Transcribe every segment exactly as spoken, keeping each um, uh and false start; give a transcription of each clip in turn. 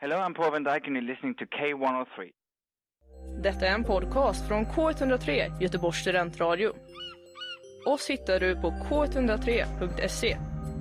Hello, I'm Paul Van Dyke and you're listening to K one oh three. Detta är en podcast från K ett noll tre, Göteborgs studentradio. Oss hittar du på k ett noll tre punkt se.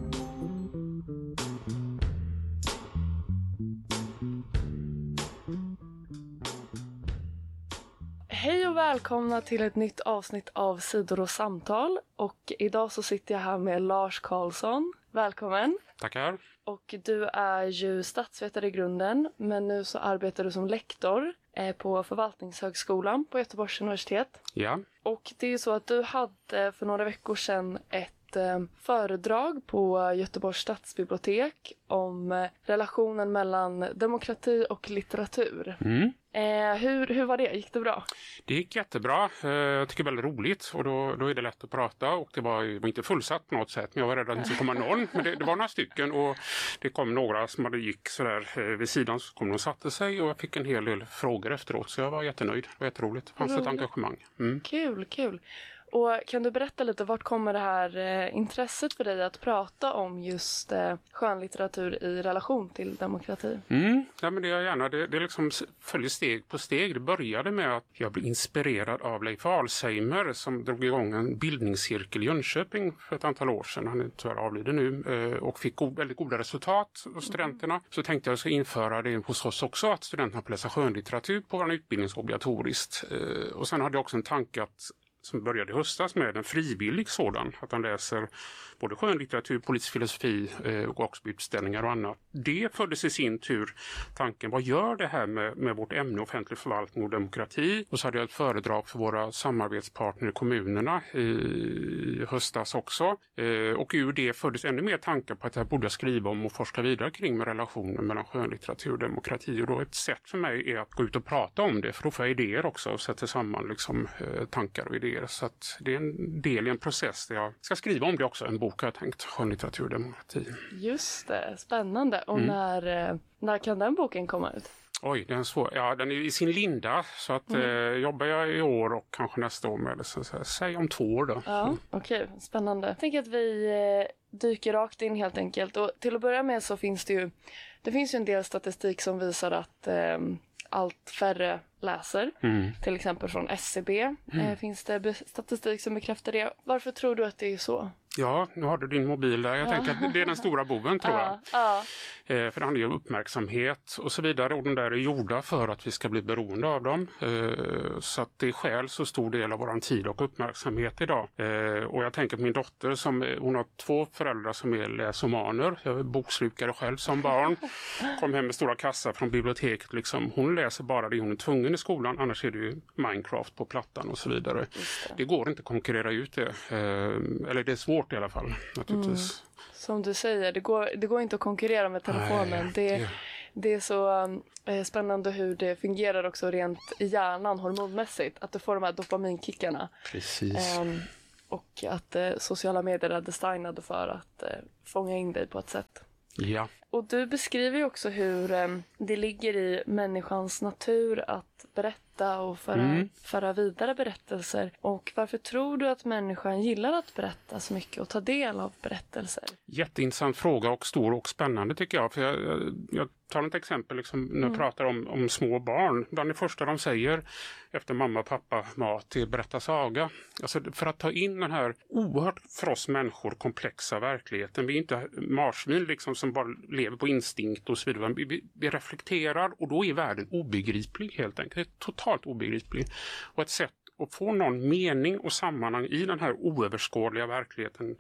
Hej och välkomna till ett nytt avsnitt av Sidor och samtal. Och idag så sitter jag här med Lars Karlsson. Välkommen. Tackar. Och du är ju statsvetare i grunden, men nu så arbetar du som lektor på Förvaltningshögskolan på Göteborgs universitet. Ja. Och det är ju så att du hade för några veckor sedan ett eh, föredrag på Göteborgs stadsbibliotek om eh, relationen mellan demokrati och litteratur. Mm. Eh, hur, hur var det? Gick det bra? Det gick jättebra. Eh, jag tycker det är väldigt roligt och då, då är det lätt att prata och det var, det var inte fullsatt på något sätt, men jag var rädd att det inte komma någon. Men det, det var några stycken och det kom några som hade gick sådär eh, vid sidan, så kom de och satte sig och jag fick en hel del frågor efteråt, så jag var jättenöjd. Det var jätteroligt. Det fanns ett engagemang. Mm. Kul, kul. Och kan du berätta lite, vart kommer det här eh, intresset för dig att prata om just eh, skönlitteratur i relation till demokrati? Mm, ja, men det gör jag gärna. Det, det liksom följer steg på steg. Det började med att jag blev inspirerad av Leif Alzheimer som drog igång en bildningscirkel i Jönköping för ett antal år sedan. Han är tyvärr avliden nu eh, och fick god, väldigt goda resultat av studenterna. Mm. Så tänkte jag ska införa det hos oss också, att studenterna får läsa skönlitteratur på vår utbildning obligatoriskt. Eh, och sen hade jag också en tanke att som började i höstas med en frivillig sådan, att han läser både skönlitteratur, politisk filosofi eh, och också utställningar och annat. Det föddes i sin tur tanken, vad gör det här med, med vårt ämne offentlig förvaltning och demokrati? Och så hade jag ett föredrag för våra samarbetspartner i kommunerna i höstas också. Eh, och ur det föddes ännu mer tankar på att jag borde skriva om och forska vidare kring med relationen mellan skönlitteratur och demokrati. Och då ett sätt för mig är att gå ut och prata om det, för då får jag idéer också och sätter samman liksom, eh, tankar och idéer. Så att det är en del i en process där jag ska skriva om det också, en bok har jag tänkt, skönlitteratur och demokrati. Just det, spännande. Och mm. när, när kan den boken komma ut? Oj, den är svår. Ja, den är i sin linda, så att mm. eh, jobbar jag i år och kanske nästa år med det, så, så säg om två år då. Ja, mm. okej, okay, spännande. Jag tänker att vi eh, dyker rakt in helt enkelt. Och till att börja med så finns det ju, det finns ju en del statistik som visar att eh, allt färre läser. Mm. Till exempel från S C B mm. eh, finns det statistik som bekräftar det. Varför tror du att det är så? Ja, nu har du din mobil där. Jag ja. tänker att det är den stora boven, tror jag. Ja. Eh, för det handlar ju om uppmärksamhet och så vidare. Och de där är gjorda för att vi ska bli beroende av dem. Eh, så att det skäl så stor del av vår tid och uppmärksamhet idag. Eh, och jag tänker på min dotter, som, hon har två föräldrar som är läsomaner. Jag är bokslukare själv som barn. Kom hem med stora kassar från biblioteket. Liksom. Hon läser bara det hon är tvungen i skolan. Annars är det ju Minecraft på plattan och så vidare. Det. det går inte att konkurrera ut det. Eh, eller det är svårt i alla fall, naturligtvis. Mm. Som du säger, det går, det går inte att konkurrera med telefonen. Nej, det, det. det är så äh, spännande hur det fungerar också rent i hjärnan hormonmässigt. Att du får de här dopaminkickarna. Precis. Ähm, och att äh, sociala medier är designade för att äh, fånga in dig på ett sätt. Ja. Och du beskriver ju också hur äh, det ligger i människans natur att berätta och föra, mm. föra vidare berättelser. Och varför tror du att människan gillar att berätta så mycket och ta del av berättelser? Jätteintressant fråga och stor och spännande tycker jag. För jag, jag, jag tar ett exempel liksom, när jag mm. pratar om, om små barn. Bland det första de säger efter mamma, pappa, mat är berätta saga. Alltså för att ta in den här oerhört för oss människor komplexa verkligheten. Vi är inte marsvin liksom, som bara lever på instinkt och så vidare. Vi, vi, vi reflekterar och då är världen obegriplig helt enkelt. Det är totalt obegriplig. Och ett sätt att få någon mening och sammanhang i den här oöverskådliga verkligheten,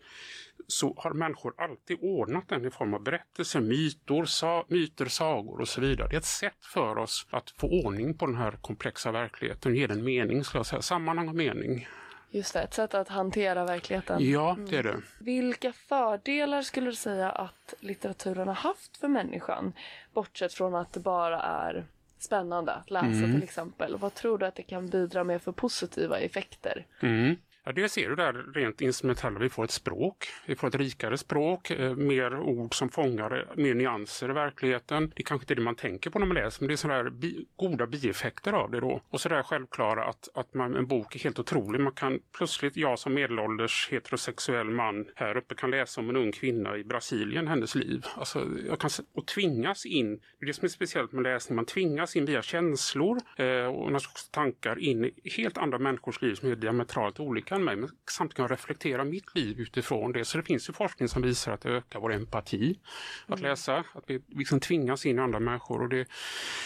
så har människor alltid ordnat den i form av berättelser, myter, sa- myter, sagor och så vidare. Det är ett sätt för oss att få ordning på den här komplexa verkligheten, ge den mening, ska jag säga, sammanhang och mening. Just det, ett sätt att hantera verkligheten. Ja, det är det. Mm. Vilka fördelar skulle du säga att litteraturen har haft för människan? Bortsett från att det bara är spännande att läsa mm. till exempel. Vad tror du att det kan bidra med för positiva effekter? Mm. Ja, det ser du där rent instrumentella. Vi får ett språk, vi får ett rikare språk, eh, mer ord som fångar mer nyanser i verkligheten. Det är kanske inte det man tänker på när man läser, men det är sådana här bi- goda bieffekter av det då. Och så där självklara att, att man, en bok är helt otrolig. Man kan plötsligt, jag som medelålders heterosexuell man här uppe kan läsa om en ung kvinna i Brasilien, hennes liv. Alltså, jag kan, och tvingas in, det är det som är speciellt med läsning, man tvingas in via känslor eh, och naturligtvis tankar in i helt andra människors liv som är diametralt olika än mig, men samtidigt kan jag reflektera mitt liv utifrån det. Så det finns ju forskning som visar att det ökar vår empati att mm. läsa, att vi liksom tvingas in i andra människor, och det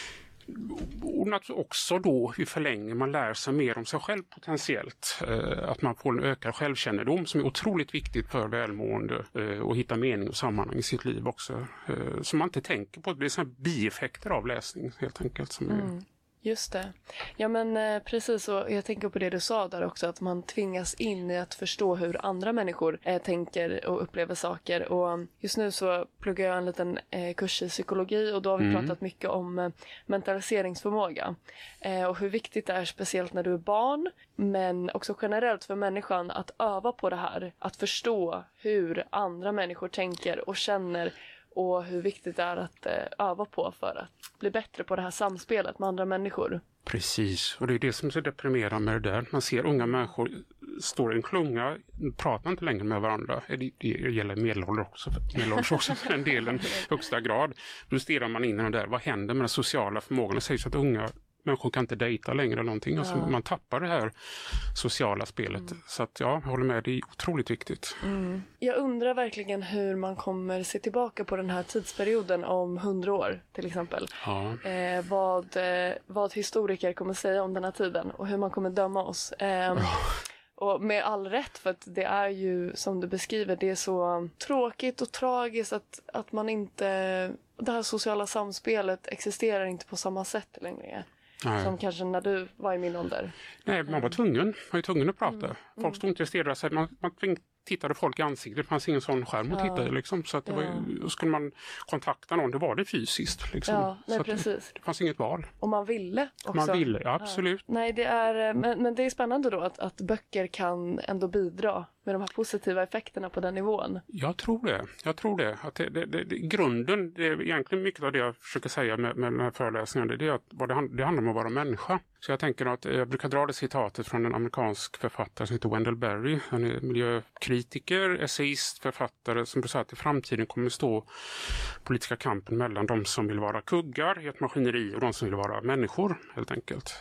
och också då i förlängningen man lär sig mer om sig själv potentiellt, eh, att man får en ökad självkännedom som är otroligt viktigt för välmående eh, och hitta mening och sammanhang i sitt liv också, eh, som man inte tänker på. Det är sådana bieffekter av läsning helt enkelt som är... Mm. Just det. Ja men eh, precis, och jag tänker på det du sa där också, att man tvingas in i att förstå hur andra människor eh, tänker och upplever saker. Och just nu så pluggar jag en liten eh, kurs i psykologi, och då har vi mm. pratat mycket om eh, mentaliseringsförmåga. Eh, och hur viktigt det är, speciellt när du är barn, men också generellt för människan, att öva på det här. Att förstå hur andra människor tänker och känner, och hur viktigt det är att eh, öva på för att bli bättre på det här samspelet med andra människor. Precis, och det är det som är så deprimerande med det där. Man ser unga människor står i en klunga, pratar inte längre med varandra. Det, det gäller medelålder också, medelålders också för den delen, högsta grad. Då stirrar man in i det där. Vad händer med den sociala förmågan? Det sägs att unga människor kan inte dejta längre eller någonting. Ja. Alltså, man tappar det här sociala spelet. Mm. Så att ja, jag håller med, det är otroligt viktigt. Mm. Jag undrar verkligen hur man kommer se tillbaka på den här tidsperioden om hundra år till exempel. Ja. Eh, vad, eh, vad historiker kommer säga om den här tiden och hur man kommer döma oss. Eh, oh. Och med all rätt, för att det är ju, som du beskriver, det är så tråkigt och tragiskt att, att man inte, det här sociala samspelet existerar inte på samma sätt längre. Nej. Som kanske när du var i min ålder. Nej, man var tvungen. Man var tvungen att prata. Mm. Folk stod inte och stirrade sig. Man, man tving, tittade folk i ansiktet. Det fanns ingen sån skärm att ja. titta i. Liksom. Så att det ja. var ju, skulle man kontakta någon, det var det fysiskt. Liksom. Ja, nej, så precis. Det, det fanns inget val. Och man ville också. Man ville, ja, absolut. Ja. Nej, det är, men, men det är spännande då att, att böcker kan ändå bidra med de här positiva effekterna på den nivån. Jag tror det. Jag tror det. Att det, det, det, det grunden, det är egentligen mycket av det jag försöker säga med, med den här föreläsningen, det är att vad det, det handlar om att vara människa. Så jag tänker att jag brukar dra det citatet från en amerikansk författare som heter Wendell Berry. Han är miljökritiker, essayist, författare som säger att i framtiden kommer stå politiska kampen mellan de som vill vara kuggar i ett maskineri och de som vill vara människor helt enkelt.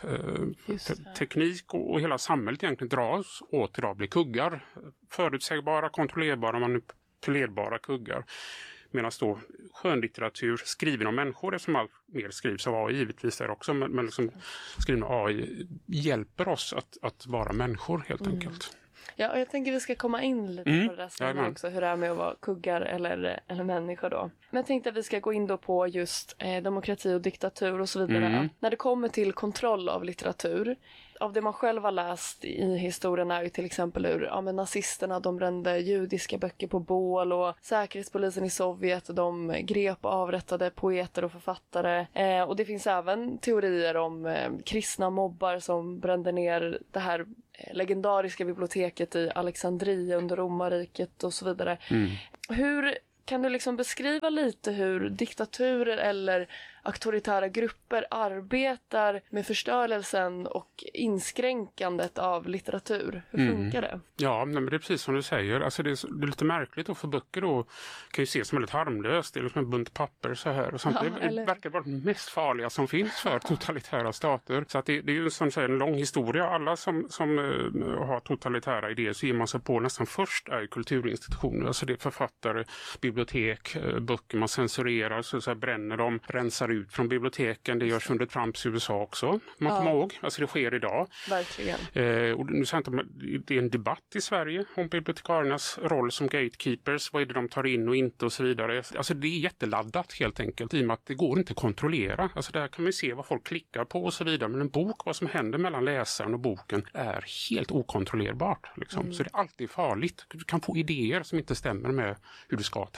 Te- teknik och, och hela samhället egentligen dras åt idag blir kuggar. Förutsägbara, kontrollerbara, manipulerbara kuggar. Medan då skönlitteratur skriven av människor, det som allt mer skrivs av A I givetvis där också, men, men liksom skriven av A I hjälper oss att, att vara människor helt mm. enkelt. Ja, och jag tänker vi ska komma in lite mm. på det där senare också, hur det är med att vara kuggar eller, eller människa då. Men jag tänkte att vi ska gå in då på just eh, demokrati och diktatur och så vidare. Mm. När det kommer till kontroll av litteratur, av det man själv har läst i historien är ju till exempel hur ja, men nazisterna, de brände judiska böcker på bål, och säkerhetspolisen i Sovjet, de grep och avrättade poeter och författare. Eh, och det finns även teorier om eh, kristna mobbar som brände ner det här eh, legendariska biblioteket i Alexandria under romarriket och så vidare. Mm. Hur kan du liksom beskriva lite hur diktaturer eller auktoritära grupper arbetar med förstörelsen och inskränkandet av litteratur? Hur mm. funkar det? Ja, men det är precis som du säger. Alltså det, är, det är lite märkligt att för böcker då kan ju ses som väldigt harmlöst. Det är liksom en bunt papper så här. Och samtidigt ja, eller... det verkar vara det mest farliga som finns för totalitära stater. Så att det, det är ju som säger en lång historia. Alla som, som uh, har totalitära idéer så ger man sig på nästan först är kulturinstitutioner. Alltså det är författare, bibliotek, uh, böcker man censurerar, så, så här, bränner dem, rensar ut från biblioteken. Det görs under Trumps U S A också. Man kommer ja. ihåg. Alltså det sker idag. Verkligen. Eh, och nu säger jag inte, det är en debatt i Sverige om bibliotekariernas roll som gatekeepers. Vad är det de tar in och inte och så vidare. Alltså det är jätteladdat helt enkelt i och med att det går inte att kontrollera. Alltså där kan man se vad folk klickar på och så vidare. Men en bok, vad som händer mellan läsaren och boken är helt okontrollerbart. Liksom. Mm. Så det är alltid farligt. Du kan få idéer som inte stämmer med hur du ska tänka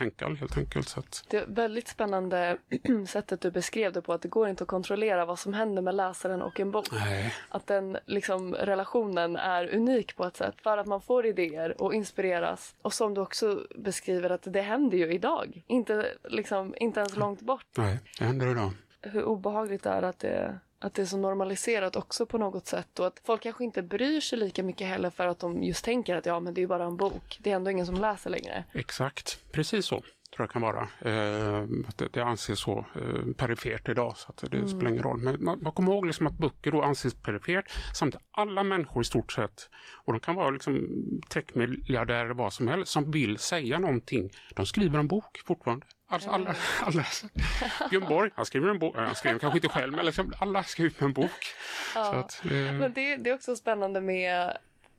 enkel helt enkelt. Så att... Det är väldigt spännande sättet du beskrev det på, att det går inte att kontrollera vad som händer med läsaren och en bok. Nej. Att den liksom, relationen är unik på ett sätt för att man får idéer och inspireras. Och som du också beskriver att det händer ju idag. Inte, liksom, inte ens långt bort. Nej, det händer idag. Hur obehagligt det är att det, att det är så normaliserat också på något sätt. Och att folk kanske inte bryr sig lika mycket heller för att de just tänker att ja, men det är ju bara en bok. Det är ändå ingen som läser längre. Exakt, precis så tror jag kan vara. Eh, att det, det anses så eh, perifert idag så att det mm. spelar ingen roll. Men man, man kommer ihåg liksom att böcker då anses perifert samt alla människor i stort sett, och de kan vara liksom techmiljardärer vad som helst, som vill säga någonting. De skriver en bok fortfarande. Alltså alla, alla. Björn Borg, han skriver en bok, han skriver kanske inte själv, men liksom alla skriver en bok. Ja. Så att, eh. Men det, det är också spännande med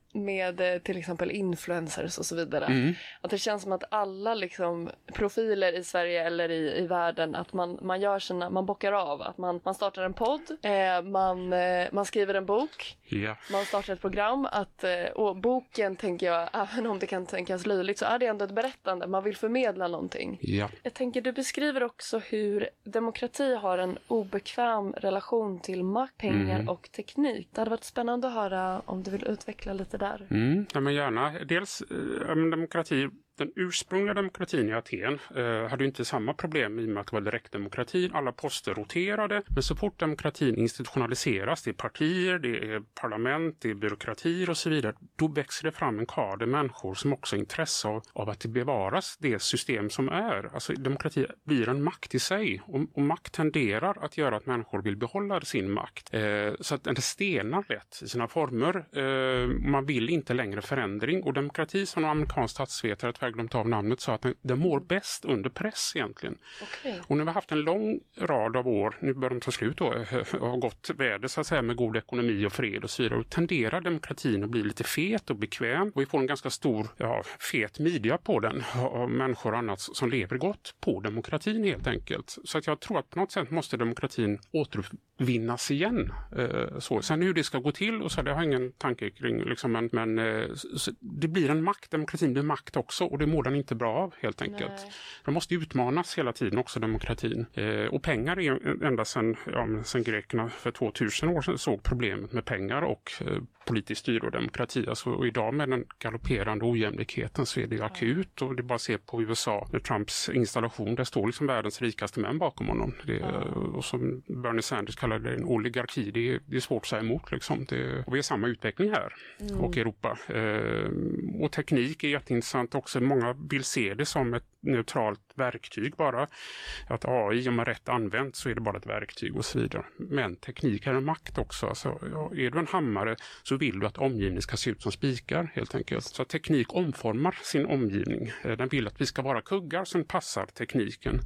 med till exempel influencers och så vidare. Mm. Att det känns som att alla liksom profiler i Sverige eller i, i världen, att man, man gör sina, man bockar av. Att man, man startar en podd, eh, man, eh, man skriver en bok, yeah. man startar ett program. Att, eh, och boken, tänker jag, även om det kan tänkas löjligt, så är det ändå ett berättande. Man vill förmedla någonting. Yeah. Jag tänker, du beskriver också hur demokrati har en obekväm relation till makt, pengar mm. och teknik. Det hade varit spännande att höra om du vill utveckla lite där. Mm, ja, men gärna. Dels äh, demokrati, den ursprungliga demokratin i Aten äh, hade ju inte samma problem i och med att det var direktdemokrati. Alla poster roterade, men så fort demokratin institutionaliseras, det är partier, det är parlament, det är byråkratier och så vidare, då växer det fram en kader människor som också har intresse av, av att det bevaras det system som är. Alltså demokrati blir en makt i sig, och, och makt tenderar att göra att människor vill behålla sin makt. Eh, så att den stenar lätt i sina former. Eh, man vill inte längre förändring, och demokrati, som en amerikansk statsvetare, att jag glömt av namnet, sa att den, den mår bäst under press egentligen. Okay. Och nu har vi haft en lång rad av år, nu börjar de ta slut då, och har gått väder så att säga med god ekonomi och fred och så vidare, och tenderar demokratin att bli lite fet och bekväm, och vi får en ganska stor, ja, fet midja på den av människor och annat som lever gott på demokratin helt enkelt. Så att jag tror att på något sätt måste demokratin återvinnas igen. Eh, så. Sen hur det ska gå till, och så det har jag ingen tanke kring, liksom, men, men eh, det blir en makt, demokratin blir makt också, och det mår den inte bra av helt enkelt. Nej. De måste utmanas hela tiden också, demokratin. Eh, och pengar är ända sedan, ja, sedan grekerna för tvåtusen år sedan såg problemet med pengar och eh, politiskt styre och demokrati. Alltså, och idag med den galopperande ojämlikheten så är det ju akut, och det är bara att se på U S A med Trumps installation, där står liksom världens rikaste män bakom honom. Det, ja. Och som Bernie Sanders kallar det en oligarki, det är, det är svårt att säga emot liksom. Det, och vi har samma utveckling här mm. och Europa. Eh, och teknik är jätteintressant också. Många vill se det som ett neutralt verktyg bara. Att A I, om man rätt använt, så är det bara ett verktyg och så vidare. Men teknik är en makt också. Alltså, ja, är du en hammare så vill du att omgivningen ska se ut som spikar helt enkelt. Så teknik omformar sin omgivning. Den vill att vi ska vara kuggar som passar tekniken.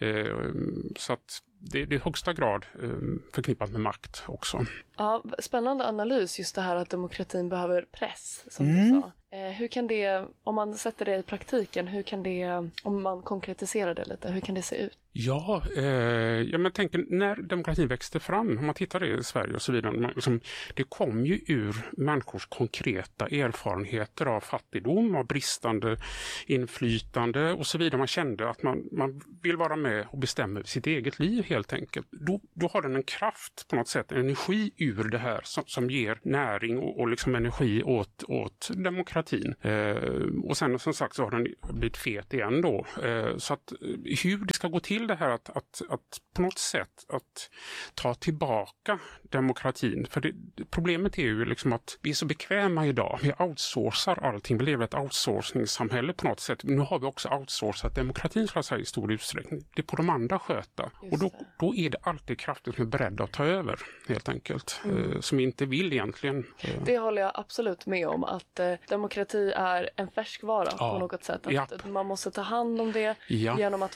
Så att det är i högsta grad förknippat med makt också. Ja, spännande analys, just det här att demokratin behöver press, som mm. du sa. Eh, hur kan det, om man sätter det i praktiken, hur kan det, om man konkretiserar det lite, hur kan det se ut? Ja, eh, ja men tänk, när demokratin växte fram, om man tittar i Sverige och så vidare, man, liksom, det kom ju ur människors konkreta erfarenheter av fattigdom, av bristande inflytande och så vidare. Man kände att man, man vill vara med och bestämma sitt eget liv helt enkelt. Då, då har den en kraft på något sätt, en energi ur det här som, som ger näring och, och liksom energi åt, åt demokratin. Eh, och sen som sagt så har den blivit fet igen då. Eh, så att hur det ska gå till det här att, att, att på något sätt att ta tillbaka demokratin. För det, problemet är ju liksom att vi är så bekväma idag. Vi outsourcar allting. Vi lever i ett outsourcingsamhälle på något sätt. Nu har vi också outsourcat demokratin så att säga, i stor utsträckning. Det är på de andra sköta. Och då, då är det alltid krafter som är beredda att ta över helt enkelt. Mm. Eh, som inte vill egentligen. Eh. Det håller jag absolut med om, att eh, demokrati är en färskvara ja. på något sätt. Att ja. man måste ta hand om det ja. genom att vara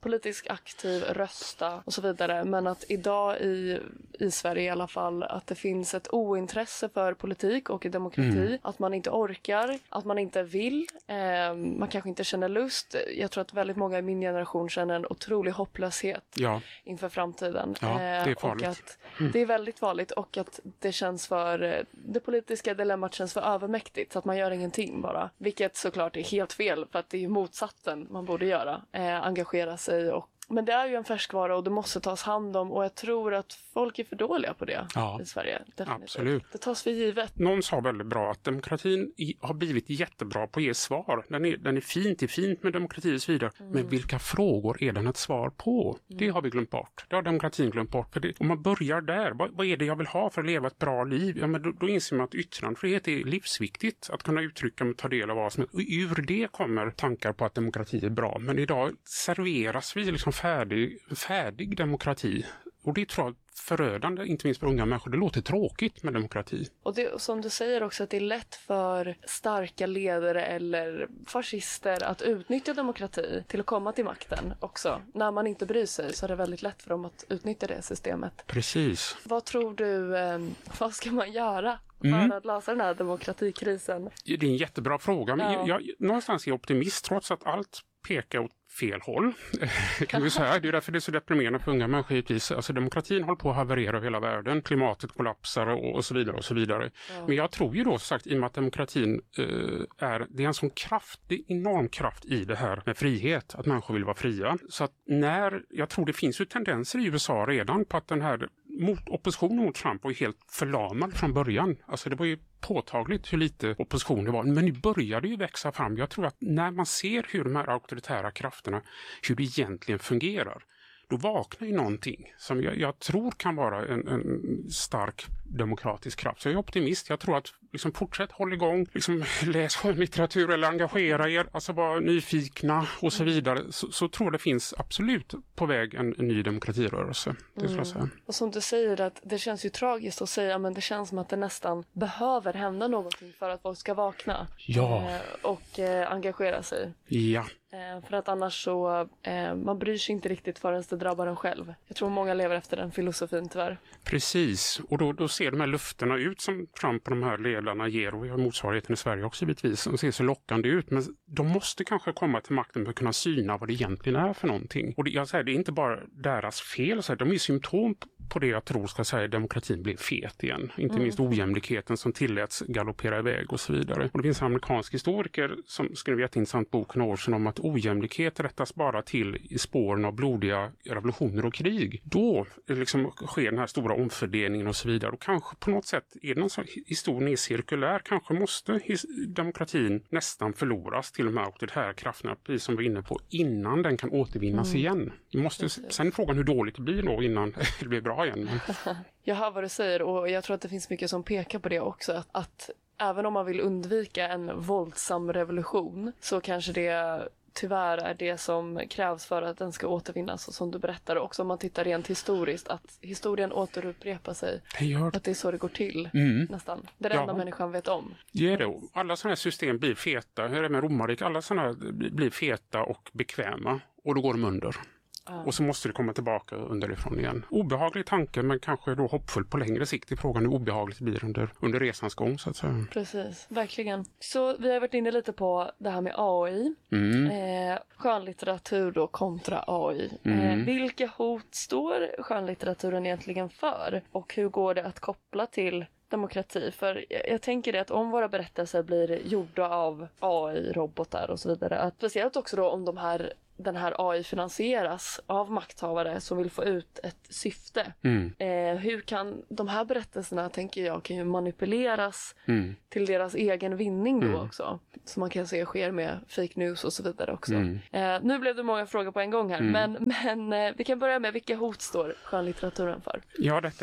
politiskt aktiv, rösta och så vidare. Men att idag i, i Sverige i alla fall, att det finns ett ointresse för politik och demokrati. Mm. Att man inte orkar, att man inte vill. Eh, man kanske inte känner lust. Jag tror att väldigt många i min generation känner en otrolig hopplöshet ja. inför framtiden. Ja, det är farligt. Och att mm. det är väldigt farligt och att det känns för, det politiska dilemmat känns för övermäktigt så att man gör ingenting bara. Vilket såklart är helt fel för att det är motsatsen man borde göra. Eh, engagera sig och men det är ju en färskvara och det måste tas hand om och jag tror att folk är för dåliga på det ja, i Sverige. Definitivt. Absolut. Det tas för givet. Någon sa väldigt bra att demokratin i, har blivit jättebra på att ge svar. Den är, den är fint, det är fint med demokrati och så vidare. Mm. Men vilka frågor är den ett svar på? Mm. Det har vi glömt bort. Det har demokratin glömt bort. För det, om man börjar där, vad, vad är det jag vill ha för att leva ett bra liv? Ja, men då, då inser man att yttrandefrihet är livsviktigt. Att kunna uttrycka och ta del av vad som är. Och ur det kommer tankar på att demokrati är bra. Men idag serveras vi liksom Färdig, färdig demokrati. Och det tror jag förödande, inte minst för unga människor. Det låter tråkigt med demokrati. Och det, som du säger också att det är lätt för starka ledare eller fascister att utnyttja demokrati till att komma till makten också. När man inte bryr sig så är det väldigt lätt för dem att utnyttja det systemet. Precis. Vad tror du, eh, vad ska man göra för mm. att lösa den här demokratikrisen? Det är en jättebra fråga. Men ja. jag, jag, någonstans är jag optimist trots att allt pekar åt fel håll, kan vi säga. Det är därför det är så deprimerande för unga människor givetvis. Alltså demokratin håller på att haverera över hela världen. Klimatet kollapsar och, och så vidare och så vidare. Ja. Men jag tror ju då sagt i och med att demokratin eh, är, det är en sån kraft, det är enorm kraft i det här med frihet, att människor vill vara fria. Så att när, jag tror det finns ju tendenser i U S A redan på att den här mot, oppositionen mot Trump var ju helt förlamad från början. Alltså det var ju påtagligt hur lite opposition det var. Men nu börjar det ju växa fram. Jag tror att när man ser hur de här auktoritära krafterna, hur det egentligen fungerar, då vaknar ju någonting som jag, jag tror kan vara en, en stark demokratisk kraft. Så jag är optimist. Jag tror att liksom fortsätt hålla igång, liksom läs skönlitteratur eller engagera er, alltså vara nyfikna och så vidare. Så, så tror jag det finns absolut på väg en, en ny demokratirörelse. Det mm. jag säga. Och som du säger, att det känns ju tragiskt att säga, men det känns som att det nästan behöver hända någonting för att folk ska vakna. Ja. Eh, och eh, engagera sig. Ja. Eh, för att annars så, eh, man bryr sig inte riktigt förrän det drabbar en själv. Jag tror många lever efter den filosofin tyvärr. Precis, och då, då ser de här lufterna ut som Trump och de här ledarna ger, och vi har motsvarigheten i Sverige också bitvis. De ser så lockande ut, men de måste kanske komma till makten för att kunna syna vad det egentligen är för någonting. Och det, jag säger, det är inte bara deras fel, så här, de är symptom på det jag tror ska säga demokratin blir fet igen. Inte mm. minst ojämlikheten som tilläts galoppera iväg och så vidare. Och det finns en amerikansk historiker som skrev en jätteintressant bok några år sedan om att ojämlikhet rättas bara till i spåren av blodiga revolutioner och krig. Då liksom sker den här stora omfördelningen och så vidare. Och kanske på något sätt är det någon sån historien cirkulär. Kanske måste his- demokratin nästan förloras till de här auktoritära krafterna, precis som vi är inne på, innan den kan återvinnas mm. igen. Vi måste, sen är frågan hur dåligt det blir då innan det blir bra igen. Men... Jag hör vad du säger, och jag tror att det finns mycket som pekar på det också. Att, att även om man vill undvika en våldsam revolution så kanske det tyvärr är det som krävs för att den ska återvinnas, och som du berättade också om man tittar rent historiskt, att historien återupprepar sig. Det gör... Att det är så det går till mm. nästan. Det är det ja. enda människan vet om. Det är det. Alla sådana här system blir feta. Hur är det med romarrik? Alla sådana här blir feta och bekväma, och då går de under. Ah. Och så måste det komma tillbaka underifrån igen. Obehaglig tanke, men kanske då hoppfull på längre sikt i frågan hur obehagligt det blir under, under resans gång, så att säga. Precis, verkligen. Så vi har varit inne lite på det här med A I. Mm. Eh, skönlitteratur då kontra A I. Mm. Eh, vilka hot står skönlitteraturen egentligen för? Och hur går det att koppla till demokrati? För jag, jag tänker det att om våra berättelser blir gjorda av A I-robotar och så vidare, att speciellt också då om de här den här A I finansieras av makthavare som vill få ut ett syfte. Mm. Eh, hur kan de här berättelserna, tänker jag, kan ju manipuleras mm. till deras egen vinning då mm. också. Som man kan se sker med fake news och så vidare också. Mm. Eh, nu blev det många frågor på en gång här. Mm. Men, men eh, vi kan börja med, vilka hot står skönlitteraturen för? Ja, detta är ju ett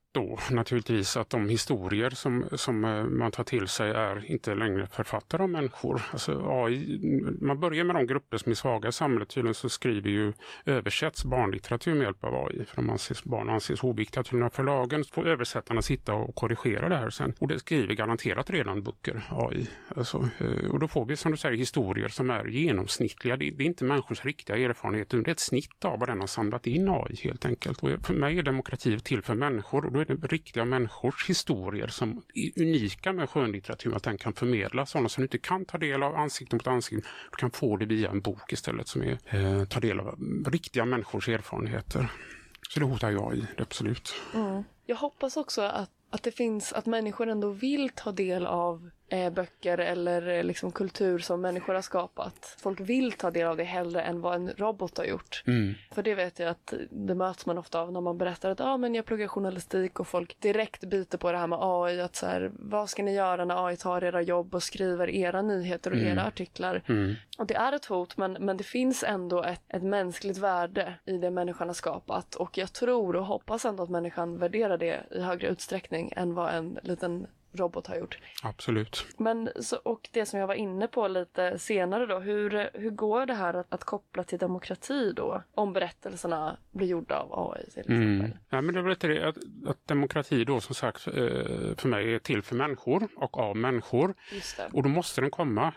då naturligtvis att de historier som, som man tar till sig är inte längre författare av människor. Alltså A I, man börjar med de grupper som är svaga i samhället. Tydligen så skriver ju översätts barnlitteratur med hjälp av A I. För de anses, barn anses oviktiga till några förlagen. Så får översättarna sitta och korrigera det här sen. Och det skriver garanterat redan böcker A I. Alltså, och då får vi som du säger historier som är genomsnittliga. Det, det är inte människors riktiga erfarenheter. Det är ett snitt av vad den har samlat in A I helt enkelt. Och för mig är demokrati till för människor. Och då är det riktiga människors historier som är unika med skönlitteratur. Att den kan förmedla sådana som du inte kan ta del av ansikte mot ansikte. Du kan få det via en bok istället som är eh, ta del av riktiga människors erfarenheter. Så det hotar jag i, det absolut. Mm. Jag hoppas också att, att det finns, att människor ändå vill ta del av eh, böcker eller eh, liksom kultur som människor har skapat. Folk vill ta del av det hellre än vad en robot har gjort. Mm. För det vet jag att det möts man ofta av när man berättar att ah, men jag pluggar journalistik och folk direkt byter på det här med A I. Att så här, vad ska ni göra när A I tar era jobb och skriver era nyheter och Mm. era artiklar? Mm. Och det är ett hot, men, men det finns ändå ett, ett mänskligt värde i det människan har skapat. Och jag tror och hoppas ändå att människan värderar det i högre utsträckning än vad en liten robot har gjort. Absolut. Men så, och det som jag var inne på lite senare då, hur, hur går det här att, att koppla till demokrati då? Om berättelserna blir gjorda av A I till exempel. Mm. Ja, men det är väl det att, att demokrati då som sagt för mig är till för människor och av människor. Just det. Och då måste den komma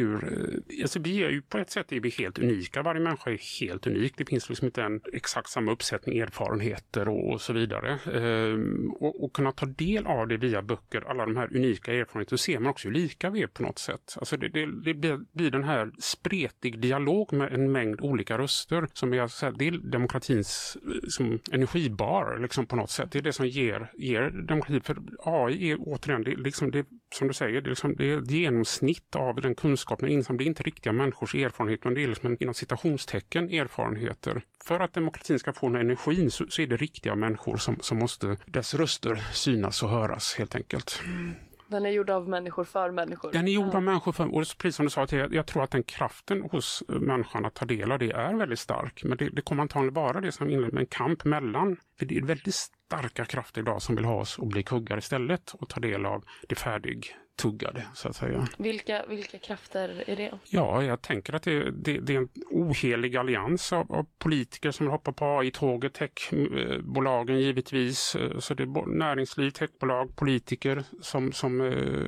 ur, alltså vi är ju på ett sätt är vi helt unika, varje människa är helt unik, det finns liksom inte en exakt samma uppsättning erfarenheter och, och så vidare. Ehm, och, och kunna ta del av det via böcker, alla de här unika erfarenheterna, så ser man också hur lika vi är på något sätt. Alltså det, det, det blir, blir den här spretig dialog med en mängd olika röster som är, så här, det är demokratins som energibar liksom på något sätt. Det är det som ger, ger demokrati. För A I är återigen, det, liksom det, som du säger, det är, liksom, det är ett genomsnitt av den kunskapen innan. Det är inte riktiga människors erfarenhet, men det är liksom inom citationstecken erfarenheter. För att demokratin ska få den energin så, så är det riktiga människor som, som måste, dess röster synas och höras helt enkelt. Mm. Den är gjord av människor för människor. Den är gjord ja. av människor för, och precis som du sa, jag, jag tror att den kraften hos människan att ta del av det är väldigt stark. Men det, det kommer antagligen vara det som inleder med en kamp mellan, för det är väldigt starka krafter idag som vill ha oss att bli kuggar istället och ta del av det färdig tuggade, så att säga. Vilka, vilka krafter är det? Ja, jag tänker att det, det, det är en ohelig allians av, av politiker som hoppar på A I-tåget, techbolagen givetvis, så det är näringsliv, techbolag, politiker som, som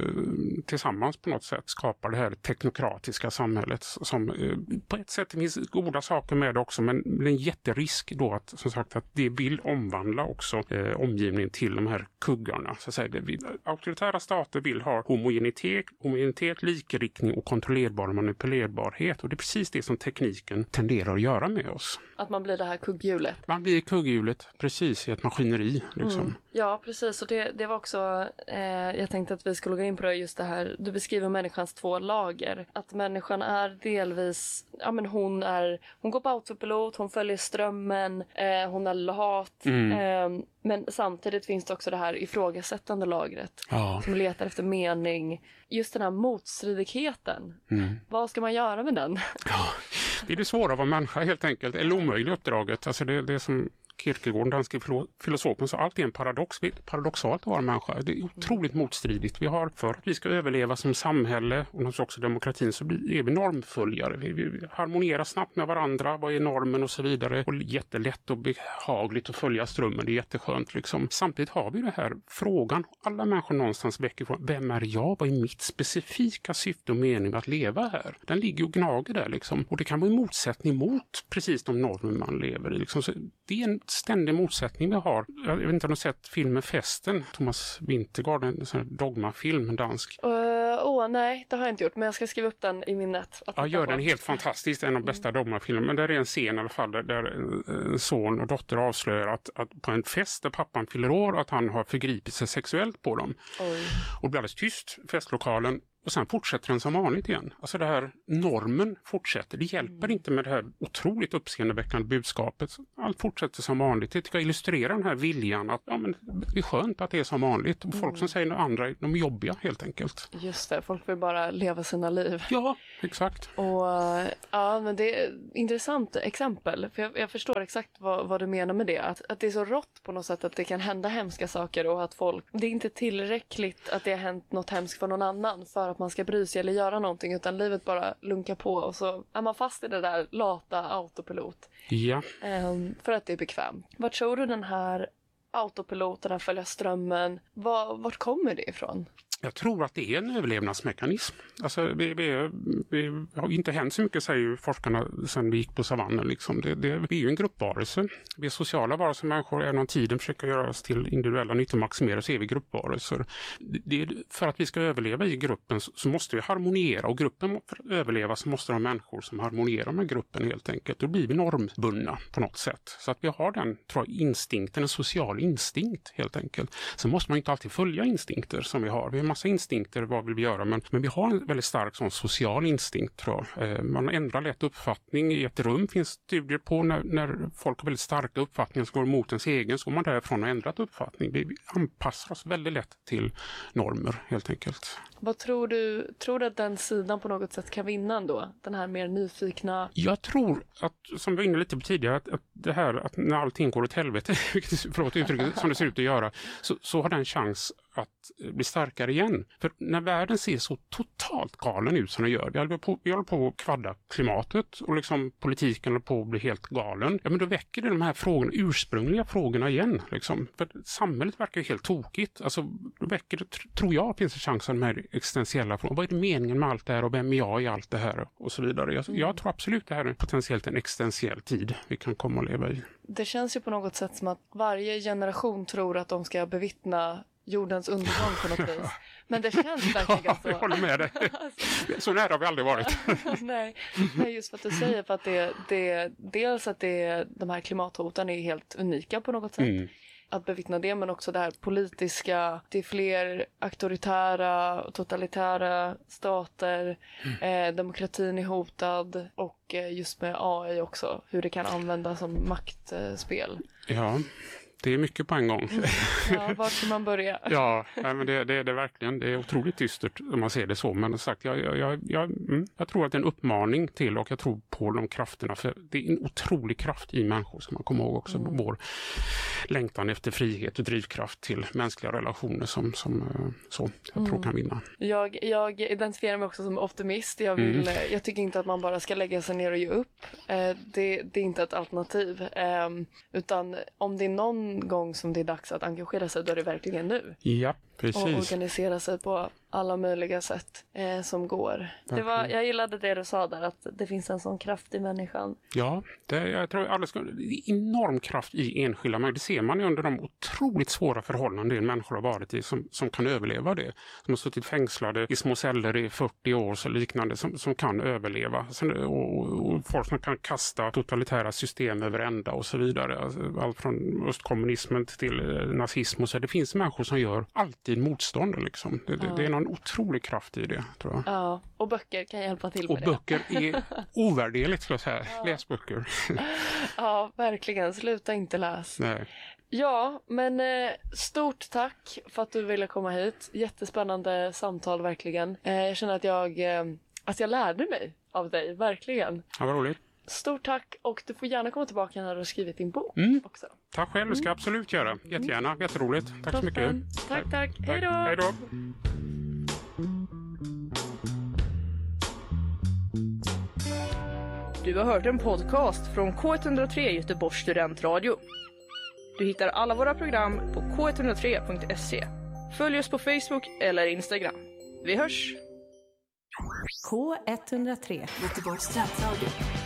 eh, tillsammans på något sätt skapar det här teknokratiska samhället som eh, på ett sätt finns goda saker med det också, men det är en jätterisk då att, som sagt, att det vill omvandla också eh, omgivningen till de här kuggarna. Så att säga, det, auktoritära stater vill ha homogenitet, homogenitet, likriktning och kontrollerbar manipulerbarhet. Och det är precis det som tekniken tenderar att göra med oss. Att man blir det här kugghjulet. Man blir kugghjulet, precis, i ett maskineri. Liksom. Mm. Ja, precis. Och det, det var också, eh, jag tänkte att vi skulle gå in på det, just det här, du beskriver människans två lager. Att människan är delvis, ja men hon är, hon går på autopilot, hon följer strömmen, eh, hon är lat. Mm. Eh, men samtidigt finns det också det här ifrågasättande lagret. Ja. Som letar efter mening. Just den här motstridigheten. Mm. Vad ska man göra med den? Ja. Det är det svåra att vara människa helt enkelt. Eller omöjliga uppdraget. Alltså det, det är som Kierkegaard, den danske filosofen, så allt är en paradox. Det är paradoxalt att vara människa. Det är otroligt motstridigt. Vi har, för att vi ska överleva som samhälle och också demokratin, så är vi normföljare. Vi, vi, vi harmonerar snabbt med varandra. Vad är normen och så vidare. Och jättelätt och behagligt att följa strömmen. Det är jätteskönt liksom. Samtidigt har vi det här frågan. Alla människor någonstans väcker från, vem är jag? Vad är mitt specifika syfte och mening att leva här? Den ligger och gnager där liksom. Och det kan vara en motsättning mot precis de normer man lever i. Liksom. Så det är en ständig motsättning vi har. Jag vet inte om du har sett filmen Festen, Thomas Vintergård, en sån här dogmafilm, en dansk. Åh, uh, oh, nej, det har jag inte gjort, men jag ska skriva upp den i minnet. Ja, gör den helt fantastiskt, en av de bästa mm. dogmafilmer. Men där är en scen i alla fall där, där en son och dotter avslöjar att, att på en fest där pappan fyller år att han har förgripit sig sexuellt på dem. Oj. Och det blir alldeles tyst, festlokalen. och sen fortsätter den som vanligt igen. Alltså det här normen fortsätter. Det hjälper mm. inte med det här otroligt uppseendeväckande budskapet. Allt fortsätter som vanligt. Det tycker jag illustrerar den här viljan att ja, men det är skönt att det är som vanligt. Och folk mm. som säger något andra, de är jobbiga helt enkelt. Just det, folk vill bara leva sina liv. Ja, exakt. Och ja, men det är ett intressant exempel. För jag, jag förstår exakt vad, vad du menar med det. Att, att det är så rått på något sätt att det kan hända hemska saker och att folk, det är inte tillräckligt att det har hänt något hemskt för någon annan för att man ska bry sig eller göra någonting, utan livet bara lunkar på och så är man fast i det där lata autopilot. Ja. Um, för att det är bekvämt. Vad tror du den här autopiloten, att följa strömmen, var, vart kommer det ifrån? Jag tror att det är en överlevnadsmekanism. Alltså, vi, vi, vi har inte hänt så mycket, säger ju forskarna, sen vi gick på savannen. Liksom. Det, det, vi är ju en gruppvarelse. Vi är sociala varelser, människor. Även om tiden försöker göra oss till individuella nyttomaximerare så är vi gruppvarelser. Det, det, för att vi ska överleva i gruppen så, så måste vi harmoniera. Och gruppen, för att överleva så måste de människor som harmonierar med gruppen helt enkelt. Då blir vi normbundna på något sätt. Så att vi har den, tror jag, instinkten, en social instinkt helt enkelt. Så måste man inte alltid följa instinkter som vi har. Vi har massa instinkter, vad vill vi göra, men, men vi har en väldigt stark sån social instinkt, tror jag. Eh, man ändrar lätt uppfattning i ett rum, finns studier på när, när folk har väldigt starka uppfattningar som går emot ens egen, så går man därifrån och ändrat uppfattning. Vi, vi anpassar oss väldigt lätt till normer helt enkelt. Vad tror du, tror du att den sidan på något sätt kan vinna då? Den här mer nyfikna? Jag tror att, som vi var inne lite på tidigare, att, att det här att när allting går åt helvete, förlåt uttrycket, som det ser ut att göra, så, så har den chans att bli starkare igen. För när världen ser så totalt galen ut som den gör, vi håller på, vi håller på att kvadda klimatet och liksom politiken håller på att bli helt galen, ja men då väcker det de här frågorna, ursprungliga frågorna igen. Liksom. För samhället verkar ju helt tokigt. Alltså, då väcker det, tror jag, finns en chans av de här existentiella frågorna. Vad är det meningen med allt det här och vem är jag i allt det här och så vidare. Jag, jag tror absolut det här är potentiellt en existentiell tid vi kan komma och leva i. Det känns ju på något sätt som att varje generation tror att de ska bevittna jordens undergång på något vis. Men det känns verkligen ja, så. Jag håller med dig. Så nära har vi aldrig varit. Nej, nej, just för att du säger, för att det, det, dels att det, de här klimathoten är helt unika på något sätt. Mm. Att bevittna det, men också det här politiska, det är fler auktoritära och totalitära stater, mm. eh, demokratin är hotad och eh, just med A I också, hur det kan användas som maktspel. Ja. Det är mycket på en gång. Mm. Ja, var ska man börja? ja, men det, det är det verkligen. Det är otroligt dystert om man ser det så. Men sagt, jag, jag, jag, jag, mm, jag tror att det är en uppmaning till, och jag tror på de krafterna. För det är en otrolig kraft i människor, som man kommer ihåg också. Mm. Vår längtan efter frihet och drivkraft till mänskliga relationer som, som så, jag mm. tror kan vinna. Jag, jag identifierar mig också som optimist. Jag, vill, mm. jag tycker inte att man bara ska lägga sig ner och ge upp. Det, det är inte ett alternativ. Utan om det är någon gång som det är dags att engagera sig, då är det verkligen nu. Ja, precis. Och organisera sig på alla möjliga sätt eh, som går. Det var, jag gillade det du sa där, att det finns en sån kraft i människan. Ja, det, jag tror alldeles, det är enorm kraft i enskilda människor. Det ser man ju under de otroligt svåra förhållanden en människor har varit i, som, som kan överleva det. Som har suttit fängslade i små celler i fyrtio år och liknande, som, som kan överleva. Sen, och, och folk som kan kasta totalitära system över ända och så vidare. Alltså, allt från östkommunismen till nazism och så. Det finns människor som gör alltid motstånd. Liksom. Det, ja. det, det är en otrolig kraft i det, tror jag. Ja, och böcker kan hjälpa till med och det. Och böcker är ovärderligt, ska jag säga. Ja. Läs böcker. Ja, verkligen. Sluta inte läs. Nej. Ja, men eh, stort tack för att du ville komma hit. Jättespännande samtal, verkligen. Eh, jag känner att jag, eh, att jag lärde mig av dig, verkligen. Ja, vad roligt. Stort tack, och du får gärna komma tillbaka när du har skrivit din bok mm. också. Tack själv, det ska jag absolut göra. Jättegärna, jätteroligt. Tack så mycket. Tack, tack. tack. Hej då. Hej då. Du har hört en podcast från K ett noll tre Göteborgs studentradio. Du hittar alla våra program på k ett noll tre punkt se. Följ oss på Facebook eller Instagram. Vi hörs! K ett noll tre Göteborgs studentradio.